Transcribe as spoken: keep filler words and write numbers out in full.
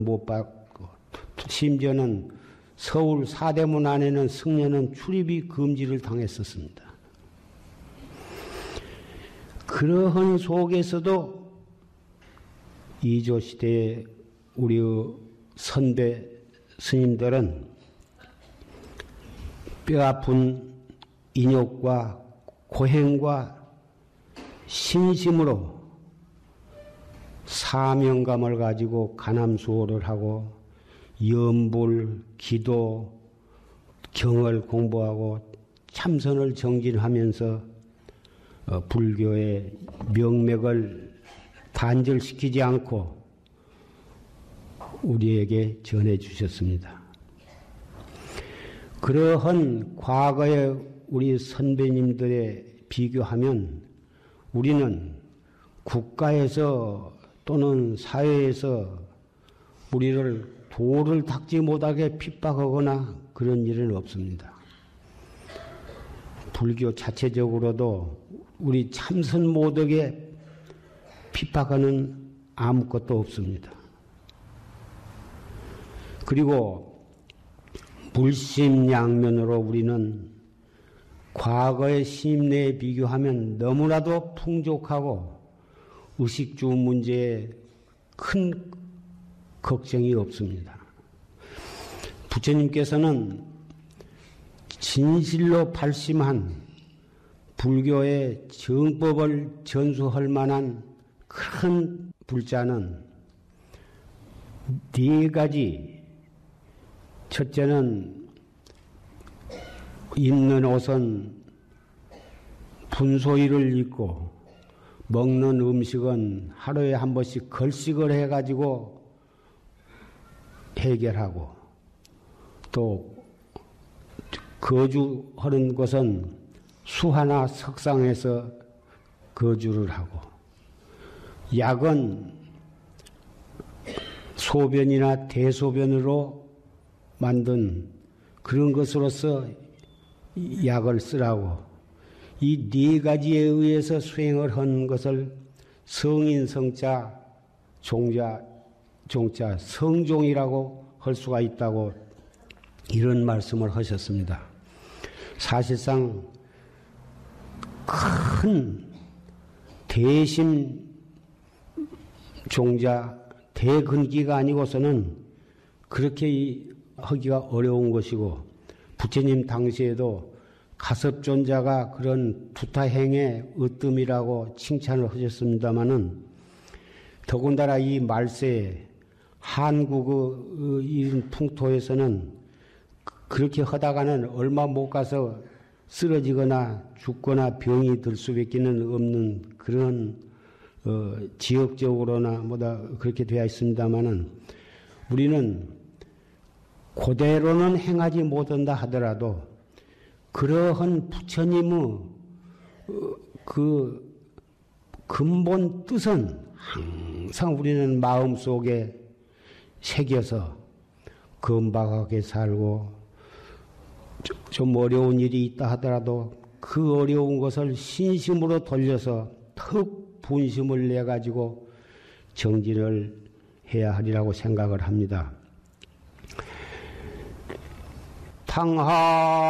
못 받고, 심지어는 서울 사대문 안에는 승려는 출입이 금지를 당했었습니다. 그러한 속에서도 이조 시대의 우리의 선배 스님들은 뼈아픈 인욕과 고행과 신심으로 사명감을 가지고 가남수호를 하고 염불, 기도, 경을 공부하고 참선을 정진하면서 어, 불교의 명맥을 단절시키지 않고 우리에게 전해 주셨습니다. 그러한 과거의 우리 선배님들에 비교하면 우리는 국가에서 또는 사회에서 우리를 도를 닦지 못하게 핍박하거나 그런 일은 없습니다. 불교 자체적으로도 우리 참선 모덕에 핍박하는 아무것도 없습니다. 그리고 물심양면으로 우리는 과거의 심내에 비교하면 너무나도 풍족하고 의식주 문제에 큰 걱정이 없습니다. 부처님께서는 진실로 발심한 불교의 정법을 전수할 만한 큰 불자는 네 가지. 첫째는 입는 옷은 분소일을 입고 먹는 음식은 하루에 한 번씩 걸식을 해가지고 해결하고, 또 거주하는 곳은 수하나 석상에서 거주를 하고, 약은 소변이나 대소변으로 만든 그런 것으로서 약을 쓰라고, 이 네 가지에 의해서 수행을 한 것을 성인 성자 종자 종자 성종이라고 할 수가 있다고 이런 말씀을 하셨습니다. 사실상 큰 대심 종자 대근기가 아니고서는 그렇게 하기가 어려운 것이고, 부처님 당시에도 가섭존자가 그런 두타행의 으뜸이라고 칭찬을 하셨습니다마는, 더군다나 이 말세에 한국의 이 풍토에서는 그렇게 하다가는 얼마 못 가서 쓰러지거나 죽거나 병이 들 수밖에 없는 그런 어, 지역적으로나 뭐다 그렇게 되어 있습니다마는, 우리는 그대로는 행하지 못한다 하더라도 그러한 부처님의 어, 그 근본 뜻은 항상 우리는 마음속에 새겨서 건박하게 살고, 좀 어려운 일이 있다 하더라도 그 어려운 것을 신심으로 돌려서 턱 분심을 내가지고 정진을 해야 하리라고 생각을 합니다. 탕하